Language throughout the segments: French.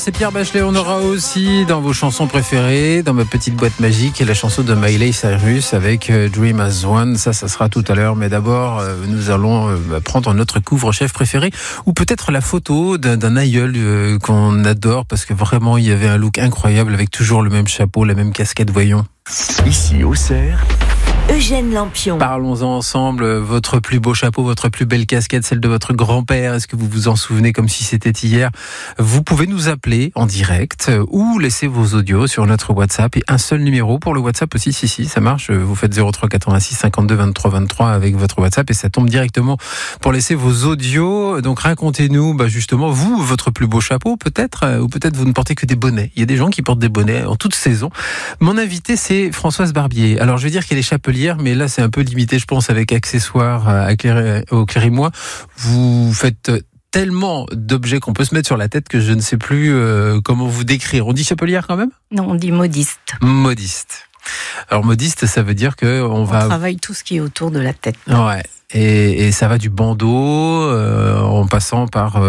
C'est Pierre Bachelet, on aura aussi dans vos chansons préférées, dans ma petite boîte magique, la chanson de Miley Cyrus avec Dream as One. Ça sera tout à l'heure. Mais d'abord, nous allons prendre notre couvre-chef préféré, ou peut-être la photo d'un aïeul qu'on adore, parce que vraiment, il y avait un look incroyable avec toujours le même chapeau, la même casquette, voyons. Ici, Auxerre, Eugène Lampion. Parlons-en ensemble. Votre plus beau chapeau, votre plus belle casquette, celle de votre grand-père. Est-ce que vous vous en souvenez comme si c'était hier? Vous pouvez nous appeler en direct ou laisser vos audios sur notre WhatsApp. Et un seul numéro pour le WhatsApp aussi. Si, ça marche. Vous faites 03 86 52 23 23 avec votre WhatsApp et ça tombe directement pour laisser vos audios. Donc racontez-nous justement, vous, votre plus beau chapeau peut-être, ou peut-être vous ne portez que des bonnets. Il y a des gens qui portent des bonnets en toute saison. Mon invité, c'est Françoise Barbier. Alors je veux dire qu'elle est chapelière, mais là c'est un peu limité, je pense, avec accessoires au Cléry-Moi. Vous faites tellement d'objets qu'on peut se mettre sur la tête que je ne sais plus comment vous décrire. On dit chapelière quand même ? Non, on dit modiste. Modiste. Alors modiste, ça veut dire que on travaille tout ce qui est autour de la tête. Ouais. Et ça va du bandeau en passant par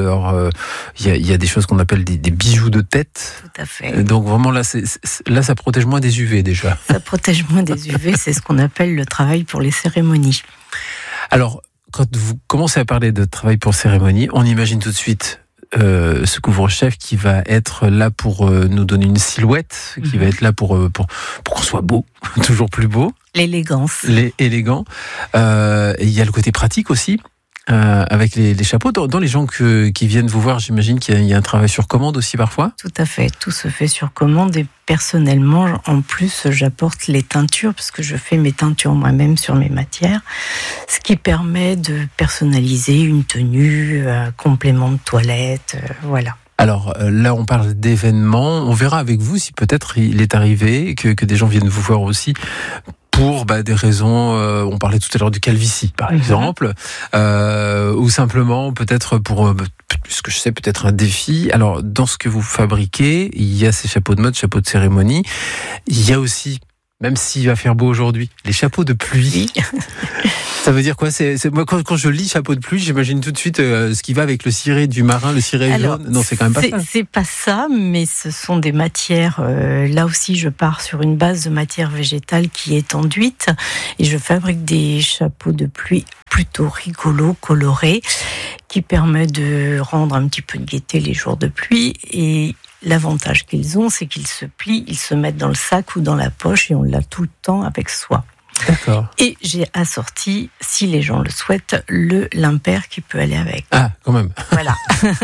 il y a des choses qu'on appelle des bijoux de tête. Tout à fait. Donc vraiment là ça protège moins des UV déjà. Ça protège moins des UV, c'est ce qu'on appelle le travail pour les cérémonies. Alors quand vous commencez à parler de travail pour cérémonie, on imagine tout de suite ce couvre-chef qui va être là pour nous donner une silhouette, qui va être là pour qu'on soit beau, toujours plus beau. L'élégance. Élégant. Et il y a le côté pratique aussi, avec les chapeaux. Dans les gens qui viennent vous voir, j'imagine qu'il y a un travail sur commande aussi parfois. Tout à fait, tout se fait sur commande et personnellement, en plus, j'apporte les teintures parce que je fais mes teintures moi-même sur mes matières, ce qui permet de personnaliser une tenue, un complément de toilette, voilà. Alors là, on parle d'événements. On verra avec vous si peut-être il est arrivé que des gens viennent vous voir aussi pour des raisons, on parlait tout à l'heure du calvitie par exemple, ou simplement peut-être pour, ce que je sais, peut-être un défi. Alors dans ce que vous fabriquez, il y a ces chapeaux de mode, chapeaux de cérémonie, il y a aussi, même s'il va faire beau aujourd'hui, les chapeaux de pluie. Ça veut dire quoi? Moi, quand je lis chapeau de pluie, j'imagine tout de suite ce qui va avec le ciré du marin, le ciré jaune. Non, c'est quand même pas ça. C'est pas ça, mais ce sont des matières. Là aussi, je pars sur une base de matière végétale qui est enduite et je fabrique des chapeaux de pluie plutôt rigolos, colorés, qui permettent de rendre un petit peu de gaieté les jours de pluie. Et l'avantage qu'ils ont, c'est qu'ils se plient, ils se mettent dans le sac ou dans la poche et on l'a tout le temps avec soi. D'accord. Et j'ai assorti, si les gens le souhaitent, le l'impair qui peut aller avec. Ah, quand même. Voilà.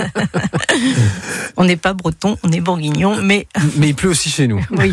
On n'est pas breton, on est bourguignon, mais il pleut aussi chez nous. Oui.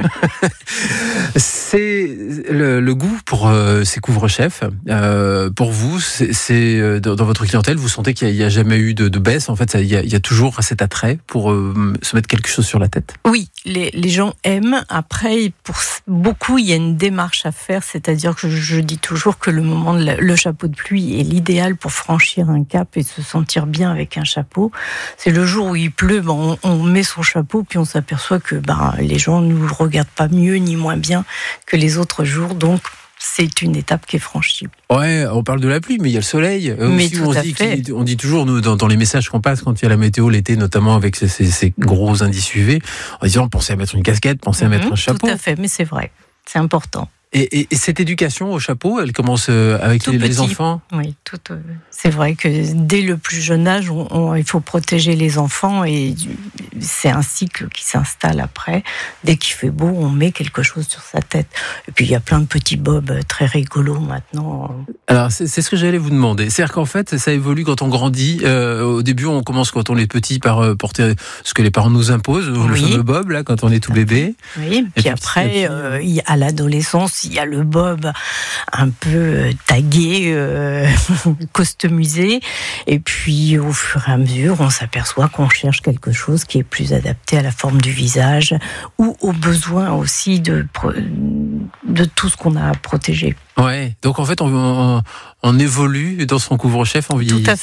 C'est le goût pour ces couvre-chefs. Pour vous, c'est dans votre clientèle, vous sentez qu'il n'y a jamais eu de baisse. En fait, il y a toujours cet attrait pour se mettre quelque chose sur la tête. Oui, les gens aiment. Après, pour beaucoup, il y a une démarche à faire. C'est-à-dire que je dis toujours que le moment de le chapeau de pluie est l'idéal pour franchir un cap et se sentir bien avec un chapeau. C'est le jour où il pleut, on met son chapeau puis on s'aperçoit que les gens ne nous regardent pas mieux ni moins bien que les autres jours. Donc, c'est une étape qui est franchie. Ouais, on parle de la pluie, mais il y a le soleil. Mais aussi, tout on dit toujours, nous, dans les messages qu'on passe quand il y a la météo l'été, notamment avec ces gros indices UV, en disant pensez à mettre une casquette, pensez à mettre un chapeau. Tout à fait, mais c'est vrai, c'est important. Et cette éducation au chapeau, elle commence avec les enfants? Oui, c'est vrai que dès le plus jeune âge, il faut protéger les enfants et c'est un cycle qui s'installe après. Dès qu'il fait beau, on met quelque chose sur sa tête. Et puis il y a plein de petits bobs très rigolos maintenant. Alors c'est ce que j'allais vous demander. C'est-à-dire qu'en fait, ça évolue quand on grandit. Au début, on commence quand on est petit par porter ce que les parents nous imposent, le fameux bob, là, quand on est tout bébé. Oui, puis après, à l'adolescence, il y a le bob un peu tagué, customisé. Et puis, au fur et à mesure, on s'aperçoit qu'on cherche quelque chose qui est plus adapté à la forme du visage ou aux besoins aussi de tout ce qu'on a à protéger. Ouais. Donc, en fait, on évolue dans son couvre-chef en vieillissant. Tout à fait.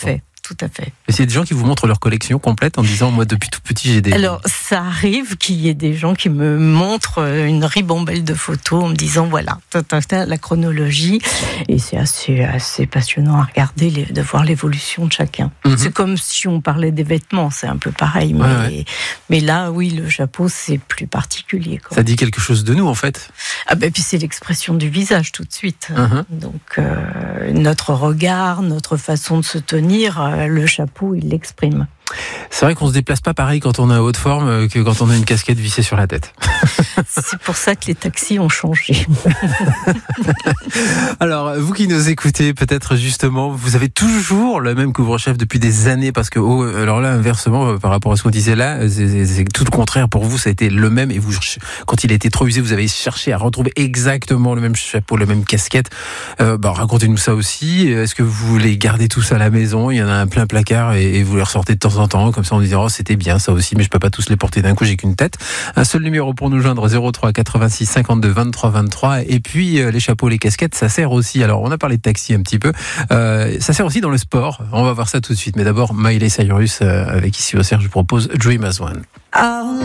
tout à fait. Et c'est des gens qui vous montrent leur collection complète en disant, moi, depuis tout petit, j'ai des... Alors, ça arrive qu'il y ait des gens qui me montrent une ribambelle de photos en me disant, voilà, la chronologie. Et c'est assez passionnant à regarder, de voir l'évolution de chacun. C'est comme si on parlait des vêtements, c'est un peu pareil. Mais là, oui, le chapeau, c'est plus particulier, quoi. Ça dit quelque chose de nous, en fait. Ah ben, puis c'est l'expression du visage tout de suite. Donc, notre regard, notre façon de se tenir, le chapeau, il l'exprime. C'est vrai qu'on se déplace pas pareil quand on est à haute forme que quand on a une casquette vissée sur la tête. C'est pour ça que les taxis ont changé. Alors, vous qui nous écoutez, peut-être justement, vous avez toujours le même couvre-chef depuis des années, parce que, alors là, inversement, par rapport à ce qu'on disait là, c'est tout le contraire. Pour vous, ça a été le même, et vous, quand il a été trop usé, vous avez cherché à retrouver exactement le même chapeau, la même casquette. Racontez-nous ça aussi. Est-ce que vous voulez garder tout ça à la maison? Il y en a un plein placard et vous les ressortez de temps en temps, comme ça on dit, c'était bien ça aussi, mais je peux pas tous les porter d'un coup, j'ai qu'une tête. Un seul numéro pour nous joindre, 03 86 52 23 23. Et puis les chapeaux, les casquettes, ça sert aussi. Alors on a parlé de taxi un petit peu, ça sert aussi dans le sport. On va voir ça tout de suite, mais d'abord Miley Cyrus avec Ici au Cerf, je vous propose Dream as One.